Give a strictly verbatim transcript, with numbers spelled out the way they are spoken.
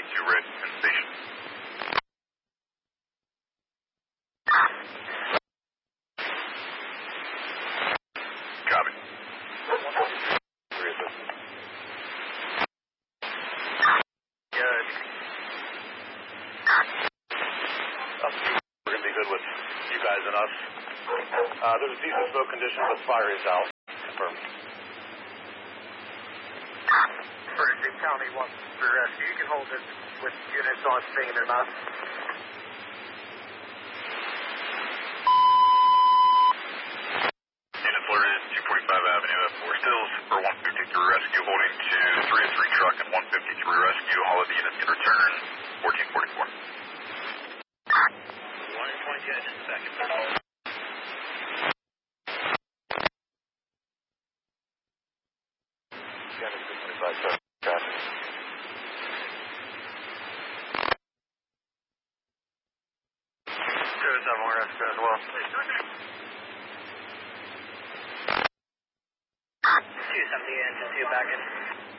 fifty-two red in station. Copy. Good. We're going to be good with you guys and us. Uh, there's a decent smoke condition, but fire is out. Confirmed. Fortitude County wants to rescue. You can hold it with units on scene or not. Unit flirted, two forty-five Avenue, F four stills for one fifty-three rescue, holding to three oh three truck and one fifty-three rescue. All of the units can return fourteen forty-four. one point just a second. two twenty-five, traffic. There's seven more rescue as well. two seventy engine two back in.